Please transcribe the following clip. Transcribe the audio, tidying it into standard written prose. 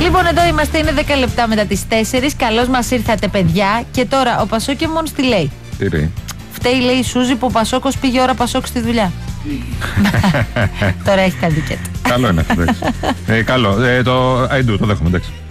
Λοιπόν, εδώ είμαστε, είναι 10 λεπτά μετά τις 4. Καλώς μας ήρθατε, παιδιά. Και τώρα ο Πασόκεμονς τι λέει? Τι λέει? Φταίει, λέει η Σούζη, που ο Πασόκος πήγε ώρα Πασόκ στη δουλειά. Τώρα έχει τα δίκαια του. Καλό είναι αυτό. Καλό. Το I do, το δέχομαι, εντάξει.